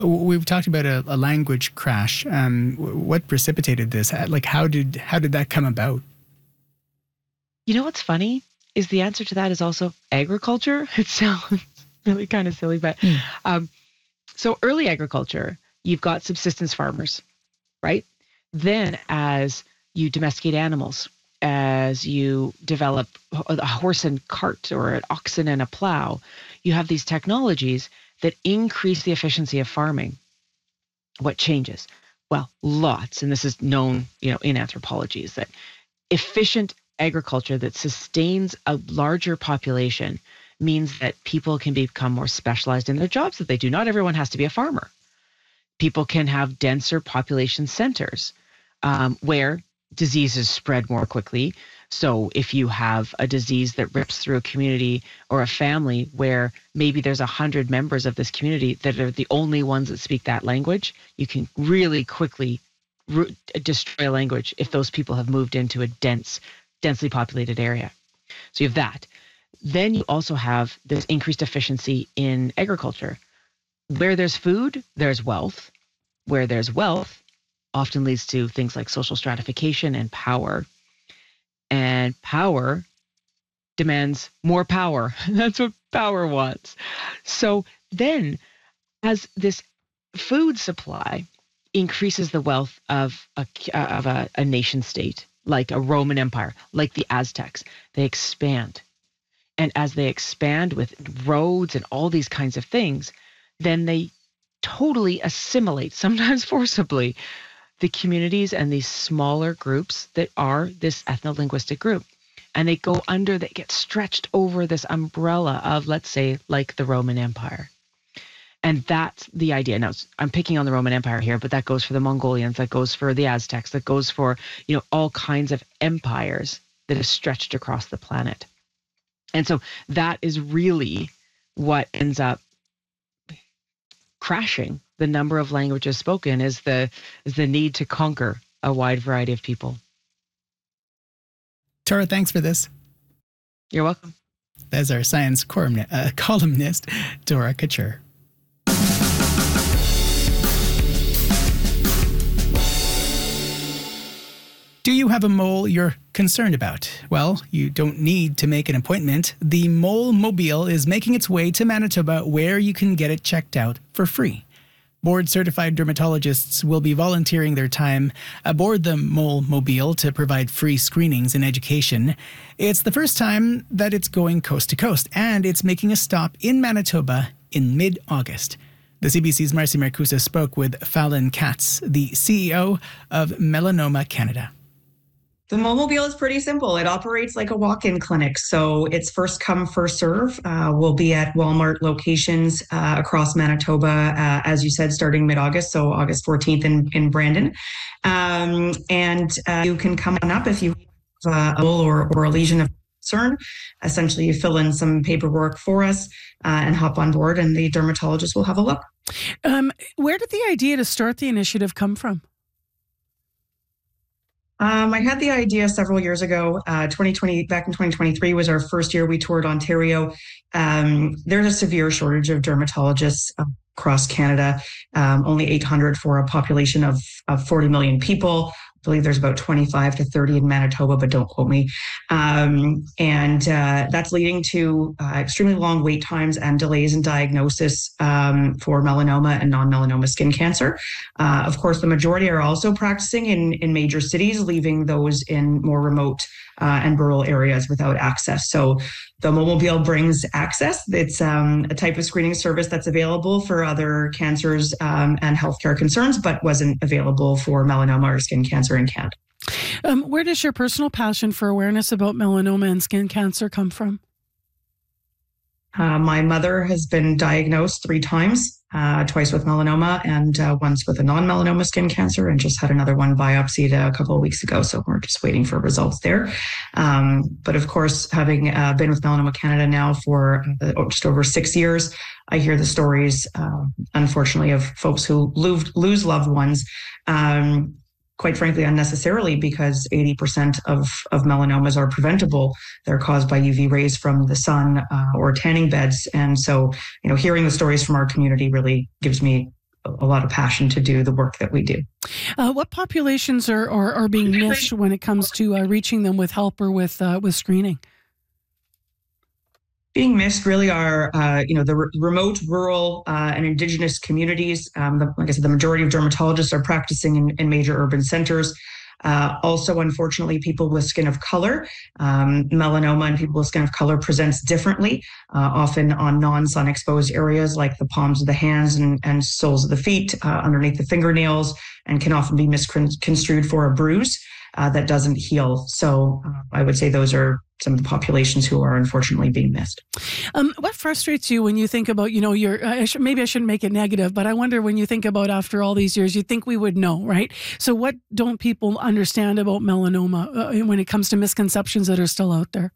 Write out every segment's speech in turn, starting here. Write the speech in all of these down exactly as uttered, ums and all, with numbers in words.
We've talked about a, a language crash. Um, what precipitated this? Like, how did how did that come about? You know what's funny is the answer to that is also agriculture. It sounds really kind of silly, but mm. um, so early agriculture, you've got subsistence farmers, right? Then as you domesticate animals, as you develop a horse and cart or an oxen and a plow, you have these technologies that increase the efficiency of farming. What changes? Well, lots, and this is known, you know, in anthropology, is that efficient agriculture that sustains a larger population means that people can become more specialized in their jobs that they do. Not everyone has to be a farmer. People can have denser population centers um, where diseases spread more quickly. So if you have a disease that rips through a community or a family where maybe there's a hundred members of this community that are the only ones that speak that language, you can really quickly re- destroy a language if those people have moved into a dense, densely populated area. So you have that. Then you also have this increased efficiency in agriculture. Where there's food, there's wealth. Where there's wealth, often leads to things like social stratification and power. And power demands more power. That's what power wants. So then, as this food supply increases the wealth of a, of a, a nation state, like a Roman Empire, like the Aztecs, they expand. And as they expand with roads and all these kinds of things, then they totally assimilate, sometimes forcibly, the communities and these smaller groups that are this ethno-linguistic group. And they go under, they get stretched over this umbrella of, let's say, like the Roman Empire. And that's the idea. Now, I'm picking on the Roman Empire here, but that goes for the Mongolians, that goes for the Aztecs, that goes for, you know, all kinds of empires that are stretched across the planet. And so that is really what ends up crashing the number of languages spoken is the is the need to conquer a wide variety of people. Tora, thanks for this. You're welcome. That's our science column, uh, columnist, Tora Couture. Do you have a mole you're concerned about? Well, you don't need to make an appointment. The Mole Mobile is making its way to Manitoba, where you can get it checked out for free. Board-certified dermatologists will be volunteering their time aboard the Mole Mobile to provide free screenings and education. It's the first time that it's going coast to coast, and it's making a stop in Manitoba in mid-August. The C B C's Marcy Marcusa spoke with Fallon Katz, the C E O of Melanoma Canada. The Mobile is pretty simple. It operates like a walk-in clinic. So it's first come, first serve. Uh, we'll be at Walmart locations uh, across Manitoba, uh, as you said, starting mid-August, so August fourteenth in, in Brandon. Um, and uh, you can come on up if you have uh, a mole or, or a lesion of concern. Essentially, you fill in some paperwork for us uh, and hop on board, and the dermatologist will have a look. Um, where did the idea to start the initiative come from? Um, I had the idea several years ago. Uh, twenty twenty, back in twenty twenty-three was our first year we toured Ontario. Um, there's a severe shortage of dermatologists across Canada. Um, only eight hundred for a population of, of forty million people. I believe there's about twenty-five to thirty in Manitoba, but don't quote me. Um, and uh, that's leading to uh, extremely long wait times and delays in diagnosis um, for melanoma and non-melanoma skin cancer. Uh, of course, the majority are also practicing in, in major cities, leaving those in more remote uh, and rural areas without access. So the Mobile brings access. It's um, a type of screening service that's available for other cancers um, and healthcare concerns, but wasn't available for melanoma or skin cancer in Canada. Um, where does your personal passion for awareness about melanoma and skin cancer come from? Uh, my mother has been diagnosed three times, uh, twice with melanoma and uh, once with a non-melanoma skin cancer, and just had another one biopsied a couple of weeks ago. So we're just waiting for results there. Um, but of course, having uh, been with Melanoma Canada now for uh, just over six years, I hear the stories, uh, unfortunately, of folks who lose, lose loved ones. Um, quite frankly, unnecessarily, because eighty percent of, of melanomas are preventable. They're caused by U V rays from the sun uh, or tanning beds. And so, you know, hearing the stories from our community really gives me a lot of passion to do the work that we do. Uh, what populations are, are, are being missed when it comes to uh, reaching them with help or with uh, with screening? Being missed really are, uh, you know, the r- remote, rural, uh, and Indigenous communities. Um, the, like I said, the majority of dermatologists are practicing in, in major urban centers. Uh, also, unfortunately, people with skin of color, um, melanoma and people with skin of color presents differently, uh, often on non-sun exposed areas like the palms of the hands and, and soles of the feet, uh, underneath the fingernails, and can often be misconstrued for a bruise uh, that doesn't heal. So uh, I would say those are some of the populations who are unfortunately being missed. Um, what frustrates you when you think about, you know, your, I sh- maybe I shouldn't make it negative, but I wonder when you think about after all these years, you think we would know, right? So what don't people understand about melanoma uh, when it comes to misconceptions that are still out there?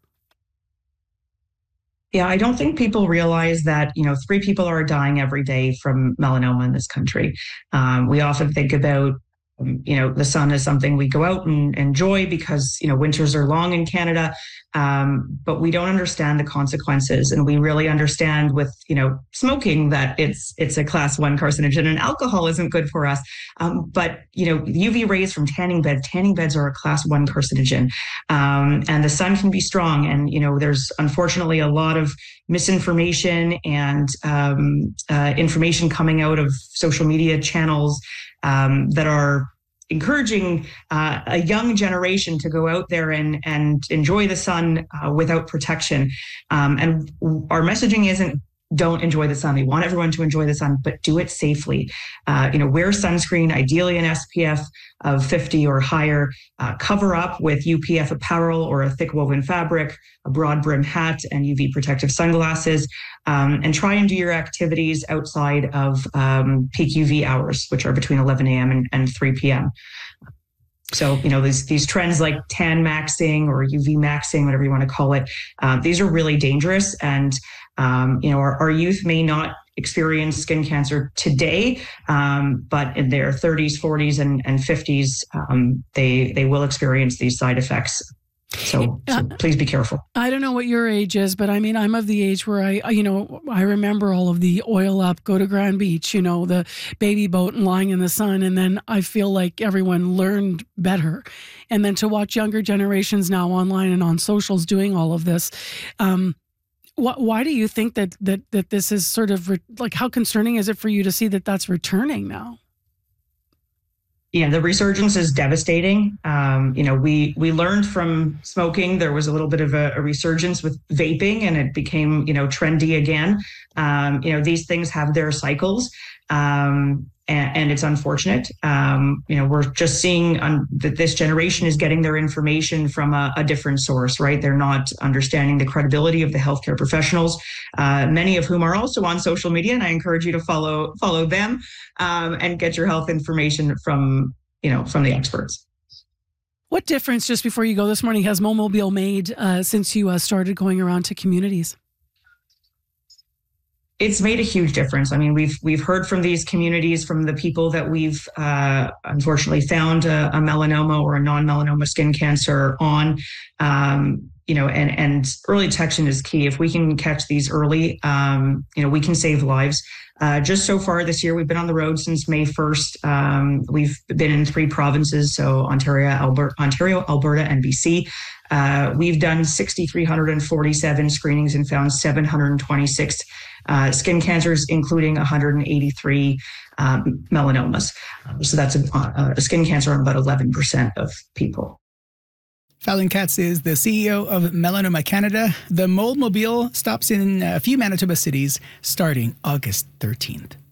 Yeah, I don't think people realize that, you know, three people are dying every day from melanoma in this country. Um, we often think about, um, you know, the sun is something we go out and enjoy because, you know, winters are long in Canada, um, but we don't understand the consequences. And we really understand with, you know, smoking that it's it's a class one carcinogen and alcohol isn't good for us. Um, but, you know, U V rays from tanning beds, tanning beds are a class one carcinogen. Um, and the sun can be strong. And, you know, there's unfortunately a lot of misinformation and um, uh, information coming out of social media channels um, that are encouraging uh, a young generation to go out there and, and enjoy the sun uh, without protection. Um, and our messaging isn't don't enjoy the sun. We want everyone to enjoy the sun, but do it safely. Uh, you know, wear sunscreen, ideally an S P F of fifty or higher. Uh, cover up with U P F apparel or a thick woven fabric, a broad brim hat, and U V protective sunglasses. Um, and try and do your activities outside of um, peak U V hours, which are between eleven a.m. and, and three p.m. So, you know, these these trends like tan maxing or U V maxing, whatever you want to call it, uh, these are really dangerous. And, um, you know, our, our youth may not experience skin cancer today, um, but in their thirties, forties, and, and fifties, um, they they will experience these side effects. So, so please be careful. I don't know what your age is, but I mean, I'm of the age where I, you know, I remember all of the oil up, go to Grand Beach, you know, the baby boat and lying in the sun. And then I feel like everyone learned better. And then to watch younger generations now online and on socials doing all of this. Um, wh- why do you think that, that, that this is sort of re- like, how concerning is it for you to see that that's returning now? Yeah, the resurgence is devastating. Um, you know, we we learned from smoking. There was a little bit of a, a resurgence with vaping, and it became, you know, trendy again. Um, you know, these things have their cycles, um, and, and it's unfortunate. Um, you know, we're just seeing um, that this generation is getting their information from a, a different source, right? They're not understanding the credibility of the healthcare professionals, uh, many of whom are also on social media, and I encourage you to follow follow them. Um, and get your health information from, you know, from the experts. What difference, just before you go this morning, has Momobile made uh, since you uh, started going around to communities? It's made a huge difference. I mean, we've we've heard from these communities, from the people that we've uh, unfortunately found a, a melanoma or a non-melanoma skin cancer on. Um, you know, and and early detection is key. If we can catch these early, um, you know, we can save lives. Uh, just so far this year, we've been on the road since May first. Um, we've been in three provinces, so Ontario, Alberta, Ontario, Alberta, and B C. Uh, we've done six thousand three hundred forty-seven screenings and found seven hundred twenty-six uh, skin cancers, including one hundred eighty-three um, melanomas. So that's a, a skin cancer on about eleven percent of people. Fallon Katz is the C E O of Melanoma Canada. The Mole Mobile stops in a few Manitoba cities starting August thirteenth.